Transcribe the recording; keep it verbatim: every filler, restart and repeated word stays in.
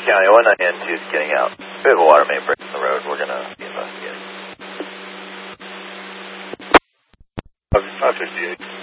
County, one ninety-two is getting out. We have a water main break in the road. We're going to be investigating. five fifty-eight.